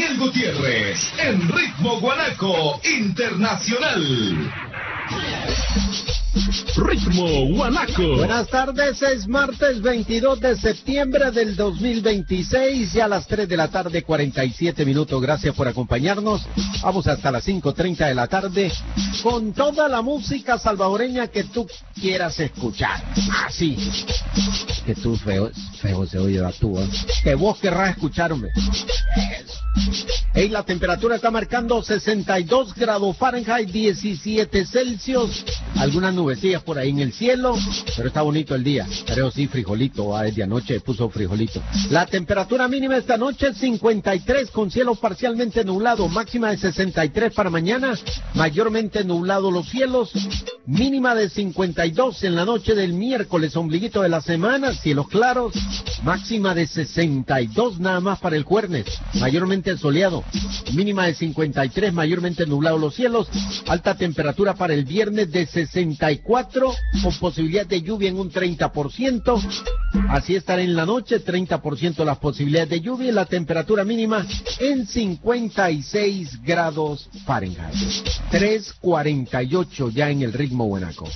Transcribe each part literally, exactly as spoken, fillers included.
Daniel Gutiérrez, en Ritmo Guanaco Internacional. Ritmo Guanaco. Buenas tardes, es martes veintidós de septiembre del dos mil veintiséis, ya a las tres de la tarde, cuarenta y siete minutos. Gracias por acompañarnos. Vamos hasta las cinco treinta de la tarde con toda la música salvadoreña que tú quieras escuchar. Así que tú, feo, feo se oye la tuya, que vos querrás escucharme. Hey, la temperatura está marcando sesenta y dos grados Fahrenheit, diecisiete Celsius. Algunas nubecillas por ahí en el cielo, pero está bonito el día. Pero sí, frijolito, ah, desde anoche puso frijolito. La temperatura mínima esta noche es cincuenta y tres, con cielo parcialmente nublado. Máxima de sesenta y tres para mañana, mayormente nublado los cielos. Mínima de cincuenta y dos en la noche del miércoles, ombliguito de la semana, cielos claros. Máxima de sesenta y dos nada más para el jueves, mayormente soleado. Mínima de cincuenta y tres, mayormente nublado los cielos. Alta temperatura para el viernes de sesenta y cuatro, con posibilidad de lluvia en un treinta por ciento. Así estará en la noche, treinta por ciento las posibilidades de lluvia, y la temperatura mínima en cincuenta y seis grados Fahrenheit. tres cuarenta y ocho ya en el Ritmo Guanaco.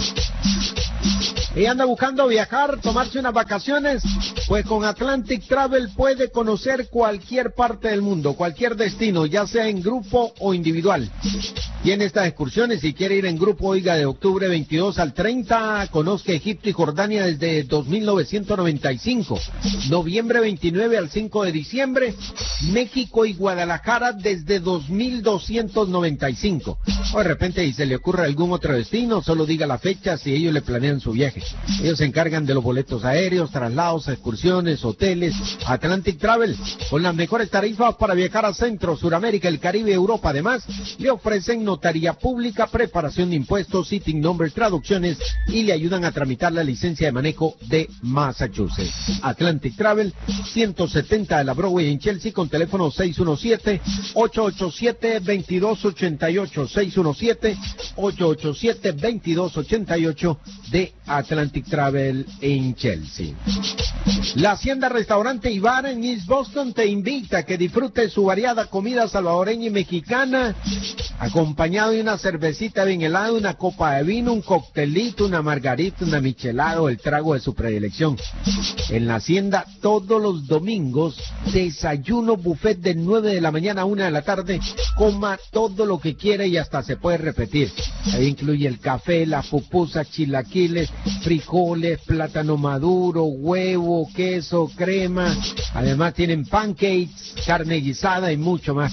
Y anda buscando viajar, tomarse unas vacaciones, pues con Atlantic Travel puede conocer cualquier parte del mundo, cualquier destino, ya sea en grupo o individual. Tiene estas excursiones, si quiere ir en grupo, oiga, de octubre veintidós al treinta, conozca Egipto y Jordania desde dos mil novecientos noventa y cinco. Noviembre veintinueve al cinco de diciembre, México y Guadalajara desde dos mil doscientos noventa y cinco. O de repente, si se le ocurre algún otro destino, solo diga la fecha si ellos le planean su viaje. Ellos se encargan de los boletos aéreos, traslados, excursiones, hoteles. Atlantic Travel, con las mejores tarifas para viajar a Centro, Suramérica, el Caribe, Europa. Además, le ofrecen notaría pública, preparación de impuestos, sitting number, traducciones, y le ayudan a tramitar la licencia de manejo de Massachusetts. Atlantic Travel, ciento setenta de la Broadway en Chelsea, con teléfono seis uno siete, ocho ocho siete, dos dos ocho ocho, seis uno siete, ocho ocho siete, dos dos ocho ocho de Atlantic Travel en Chelsea. La Hacienda Restaurante y Bar en East Boston te invita a que disfrutes su variada comida salvadoreña y mexicana, acompañado de una cervecita bien helada, una copa de vino, un coctelito, una margarita, una michelada, el trago de su predilección. En la Hacienda, todos los domingos, desayuno buffet de nueve de la mañana a una de la tarde. Coma todo lo que quiere y hasta se puede repetir. Ahí incluye el café, la pupusa, chilaquiles, frijoles, plátano maduro, huevo, queso, crema. Además tienen pancakes, carne guisada y mucho más.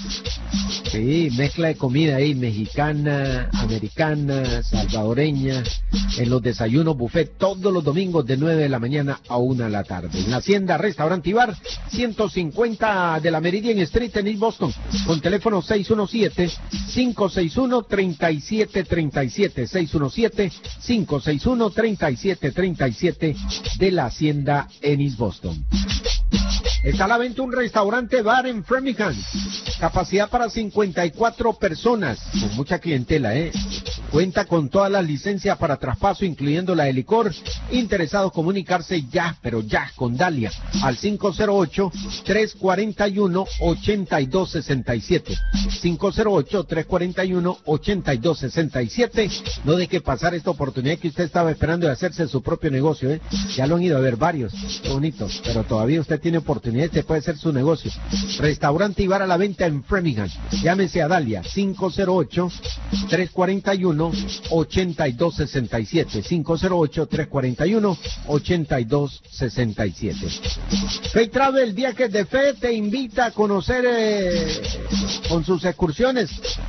Sí, mezcla de comida ahí, mexicana, americana, salvadoreña, en los desayunos buffet todos los domingos de nueve de la mañana a una de la tarde. En la Hacienda Restaurante y Bar, ciento cincuenta de la Meridian Street en East Boston, con teléfono seis uno siete, cinco seis uno, tres siete tres siete, seis uno siete, cinco seis uno, tres siete tres siete de la Hacienda en East Boston. Está a la venta un restaurante bar en Framingham, capacidad para cincuenta y cuatro personas, con mucha clientela, ¿eh? Cuenta con todas las licencias para traspaso, incluyendo la de licor. Interesados, comunicarse ya, pero ya, con Dalia, al cinco cero ocho, tres cuatro uno, ocho dos seis siete. cinco cero ocho, tres cuatro uno, ocho dos seis siete. No deje pasar esta oportunidad que usted estaba esperando de hacerse su propio negocio, ¿eh? Ya lo han ido a ver varios, qué bonito, pero todavía usted tiene oportunidad, este puede ser su negocio. Restaurante y bar a la venta en Framingham. Llámese a Dalia, cinco cero ocho, tres cuatro uno, ocho dos seis siete, cinco cero ocho, tres cuatro uno, ocho dos seis siete. Fay Travel, viajes de fe, te invita a conocer eh, con sus excursiones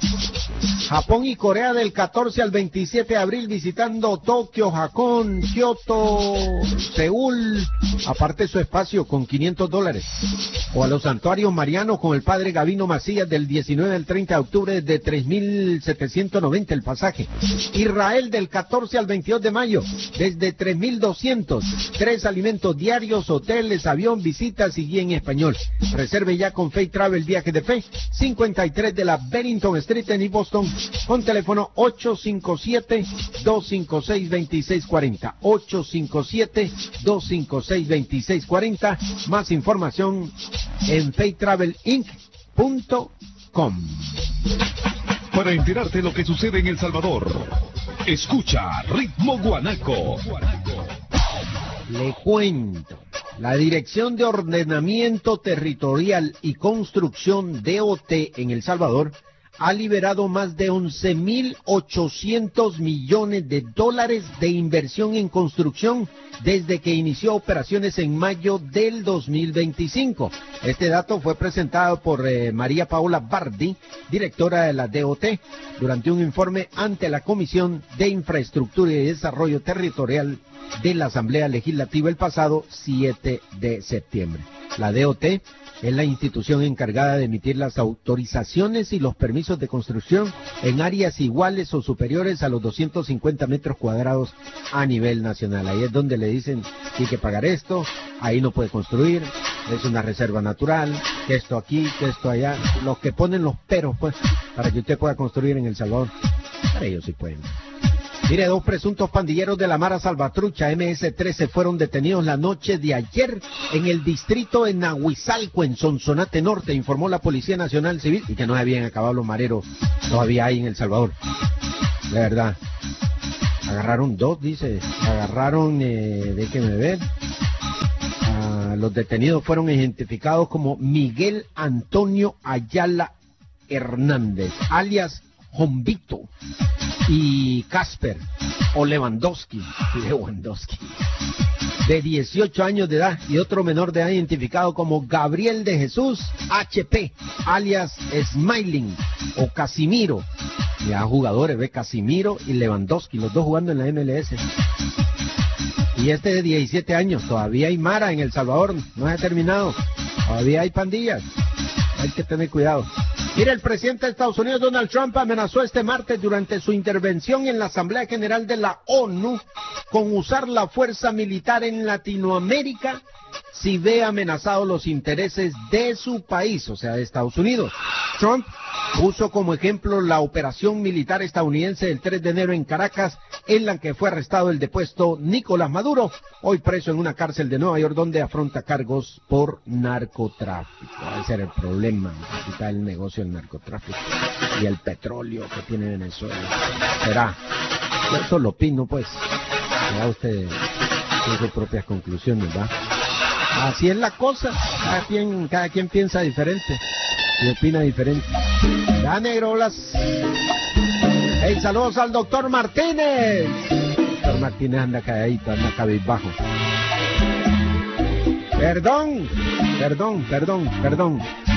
Japón y Corea del catorce al veintisiete de abril, visitando Tokio, Japón, Kioto, Seúl, aparte su espacio con quinientos dólares. O a los santuarios marianos con el padre Gavino Macías del diecinueve al treinta de octubre de tres mil setecientos noventa el pasaje. Israel del catorce al veintidós de mayo desde tres mil doscientos. Tres alimentos diarios, hoteles, avión, visitas y guía en español. Reserve ya con Fay Travel, viaje de fe, cincuenta y tres de la Bennington Street en Boston, con teléfono ocho cinco siete, dos cinco seis, dos seis cuatro cero, ocho cinco siete, dos cinco seis, dos seis cuatro cero. Más información en Fay Travel Inc punto com. Para enterarte de lo que sucede en El Salvador, escucha Ritmo Guanaco. Le cuento. La Dirección de Ordenamiento Territorial y Construcción D O T en El Salvador ha liberado más de once mil ochocientos millones de dólares de inversión en construcción desde que inició operaciones en mayo del dos mil veinticinco. Este dato fue presentado por eh, María Paola Bardi, directora de la D O T, durante un informe ante la Comisión de Infraestructura y Desarrollo Territorial de la Asamblea Legislativa el pasado siete de septiembre. La D O T es la institución encargada de emitir las autorizaciones y los permisos de construcción en áreas iguales o superiores a los doscientos cincuenta metros cuadrados a nivel nacional. Ahí es donde le dicen que hay que pagar esto, ahí no puede construir, es una reserva natural, que esto aquí, que esto allá. Los que ponen los peros, pues, para que usted pueda construir en El Salvador, para ellos sí pueden. Mire, dos presuntos pandilleros de la Mara Salvatrucha eme ese trece fueron detenidos la noche de ayer en el distrito de Nahuizalco, en Sonsonate Norte, informó la Policía Nacional Civil, y que no habían acabado los mareros, todavía hay en El Salvador. De verdad. Agarraron dos, dice, agarraron, eh, déjenme ver. Ah, los detenidos fueron identificados como Miguel Antonio Ayala Hernández, alias Jombito, y Casper o Lewandowski, Lewandowski, de dieciocho años de edad, y otro menor de edad identificado como Gabriel de Jesús H P, alias Smiling o Casimiro. Ya jugadores, ve, Casimiro y Lewandowski, los dos jugando en la eme ele ese. Y este de diecisiete años, todavía hay mara en El Salvador, no se ha terminado, todavía hay pandillas, hay que tener cuidado. Mira, el presidente de Estados Unidos, Donald Trump, amenazó este martes durante su intervención en la Asamblea General de la ONU con usar la fuerza militar en Latinoamérica si ve amenazados los intereses de su país, o sea, de Estados Unidos. Trump puso como ejemplo la operación militar estadounidense del tres de enero en Caracas, en la que fue arrestado el depuesto Nicolás Maduro, hoy preso en una cárcel de Nueva York, donde afronta cargos por narcotráfico. Ese era el problema, está el negocio del narcotráfico y el petróleo que tiene Venezuela. Será, yo solo opino, pues, ya usted tiene sus propias conclusiones, ¿va? Así es la cosa, cada quien, cada quien piensa diferente y opina diferente. Ya, negro, las... Hey, saludos al doctor Martínez. Doctor Martínez anda calladito, anda cabizbajo. Perdón, perdón, perdón, perdón.